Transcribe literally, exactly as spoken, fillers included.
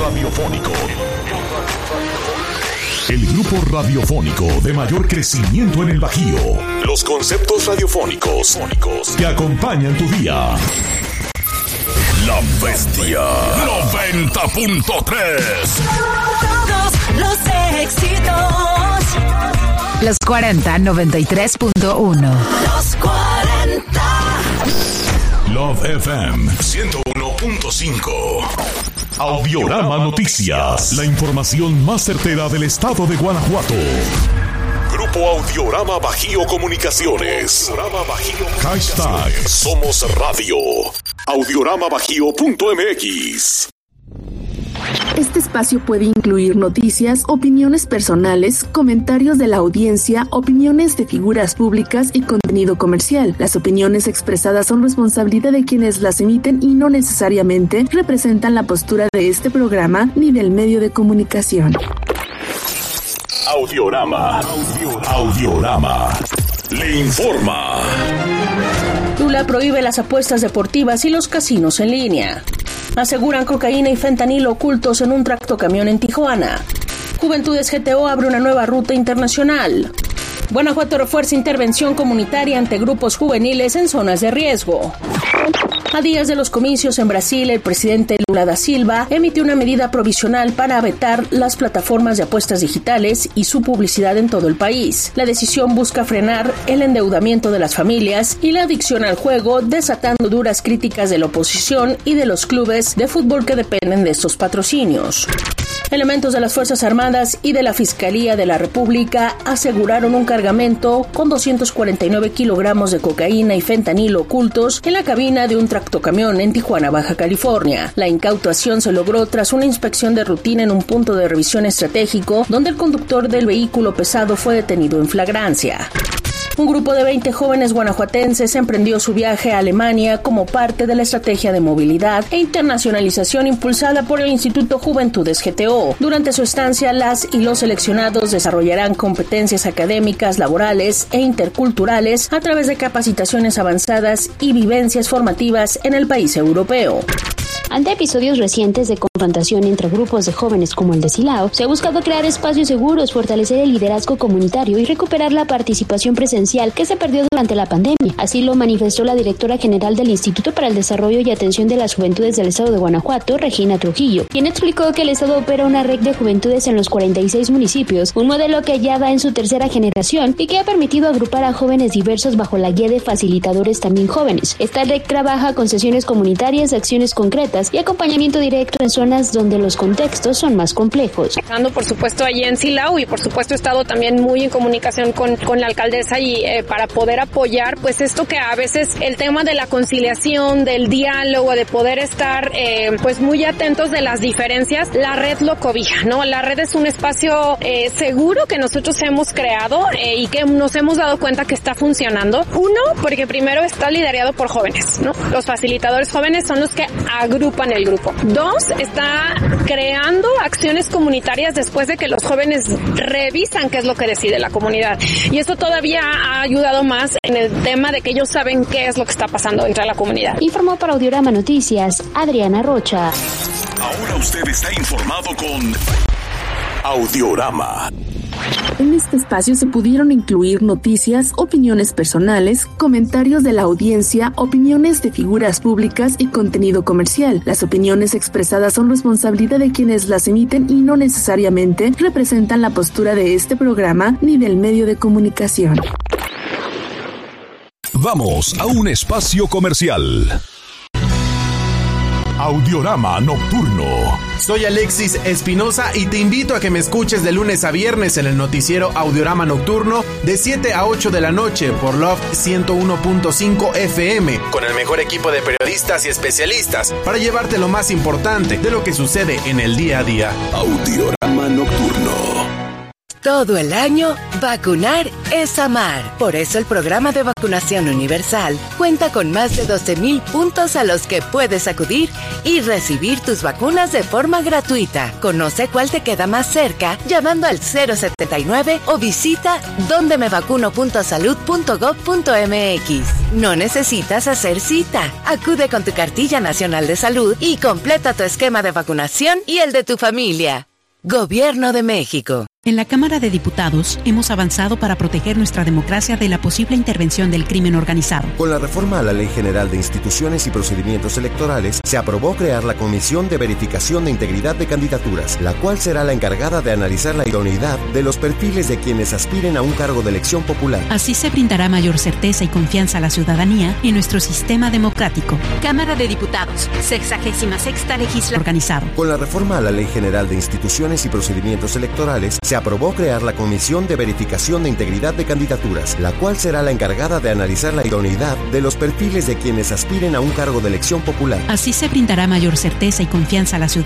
radiofónico. El grupo radiofónico de mayor crecimiento en el Bajío. Los conceptos radiofónicos que acompañan tu día. La Bestia noventa punto tres. Todos los éxitos. Los cuarenta, noventa y tres punto uno. Los cuarenta. Love F M ciento uno punto cinco. Audiorama Noticias. La información más certera del estado de Guanajuato. Grupo Audiorama Bajío Comunicaciones. Hashtag Somos Radio. audiorama bajío punto m x. Este espacio puede incluir noticias, opiniones personales, comentarios de la audiencia, opiniones de figuras públicas y contenido comercial. Las opiniones expresadas son responsabilidad de quienes las emiten y no necesariamente representan la postura de este programa ni del medio de comunicación. Audiorama. Audiorama. Le informa. Tula prohíbe las apuestas deportivas y los casinos en línea. Aseguran cocaína y fentanilo ocultos en un tractocamión en Tijuana. Juventudes G T O abre una nueva ruta internacional. Guanajuato refuerza intervención comunitaria ante grupos juveniles en zonas de riesgo. A días de los comicios en Brasil, el presidente Lula da Silva emitió una medida provisional para vetar las plataformas de apuestas digitales y su publicidad en todo el país. La decisión busca frenar el endeudamiento de las familias y la adicción al juego, desatando duras críticas de la oposición y de los clubes de fútbol que dependen de estos patrocinios. Elementos de las Fuerzas Armadas y de la Fiscalía de la República aseguraron un cargamento con doscientos cuarenta y nueve kilogramos de cocaína y fentanilo ocultos en la cabina de un tractocamión en Tijuana, Baja California. La incautación se logró tras una inspección de rutina en un punto de revisión estratégico donde el conductor del vehículo pesado fue detenido en flagrancia. Un grupo de veinte jóvenes guanajuatenses emprendió su viaje a Alemania como parte de la estrategia de movilidad e internacionalización impulsada por el Instituto Juventudes G T O. Durante su estancia, las y los seleccionados desarrollarán competencias académicas, laborales e interculturales a través de capacitaciones avanzadas y vivencias formativas en el país europeo. Ante episodios recientes de confrontación entre grupos de jóvenes como el de Silao, se ha buscado crear espacios seguros, fortalecer el liderazgo comunitario y recuperar la participación presencial que se perdió durante la pandemia. Así lo manifestó la directora general del Instituto para el Desarrollo y Atención de las Juventudes del Estado de Guanajuato, Regina Trujillo, quien explicó que el Estado opera una red de juventudes en los cuarenta y seis municipios, un modelo que ya va en su tercera generación y que ha permitido agrupar a jóvenes diversos bajo la guía de facilitadores también jóvenes. Esta red trabaja con sesiones comunitarias, acciones concretas y acompañamiento directo en zonas donde los contextos son más complejos. Estando por supuesto allí en Silao y por supuesto he estado también muy en comunicación con, con la alcaldesa y eh, para poder apoyar pues esto que a veces el tema de la conciliación, del diálogo, de poder estar eh, pues muy atentos de las diferencias, la red lo cobija, ¿no? La red es un espacio eh, seguro que nosotros hemos creado eh, y que nos hemos dado cuenta que está funcionando. Uno, porque primero está liderado por jóvenes, ¿no? Los facilitadores jóvenes son los que agrupan el grupo. Dos, está creando acciones comunitarias después de que los jóvenes revisan qué es lo que decide la comunidad. Y esto todavía ha ayudado más en el tema de que ellos saben qué es lo que está pasando dentro de la comunidad. Informó para Audiorama Noticias, Adriana Rocha. Ahora usted está informado con Audiorama. En este espacio se pudieron incluir noticias, opiniones personales, comentarios de la audiencia, opiniones de figuras públicas y contenido comercial. Las opiniones expresadas son responsabilidad de quienes las emiten y no necesariamente representan la postura de este programa ni del medio de comunicación. Vamos a un espacio comercial. Audiorama Nocturno. Soy Alexis Espinosa y te invito a que me escuches de lunes a viernes en el noticiero Audiorama Nocturno de siete a ocho de la noche por Love ciento uno punto cinco F M con el mejor equipo de periodistas y especialistas para llevarte lo más importante de lo que sucede en el día a día. Audiorama Nocturno. Todo el año, vacunar es amar. Por eso el programa de vacunación universal cuenta con más de doce mil puntos a los que puedes acudir y recibir tus vacunas de forma gratuita. Conoce cuál te queda más cerca llamando al cero setenta y nueve o visita donde me vacuno punto salud punto gob punto eme equis. No necesitas hacer cita. Acude con tu cartilla nacional de salud y completa tu esquema de vacunación y el de tu familia. Gobierno de México. En la Cámara de Diputados hemos avanzado para proteger nuestra democracia de la posible intervención del crimen organizado. Con la reforma a la Ley General de Instituciones y Procedimientos Electorales, se aprobó crear la Comisión de Verificación de Integridad de Candidaturas, la cual será la encargada de analizar la idoneidad de los perfiles de quienes aspiren a un cargo de elección popular. Así se brindará mayor certeza y confianza a la ciudadanía en nuestro sistema democrático. Cámara de Diputados, sexagésima sexta legislatura. Organizado. Con la reforma a la Ley General de Instituciones y Procedimientos Electorales, se aprobó crear la Comisión de Verificación de Integridad de Candidaturas, la cual será la encargada de analizar la idoneidad de los perfiles de quienes aspiren a un cargo de elección popular. Así se brindará mayor certeza y confianza a la ciudadanía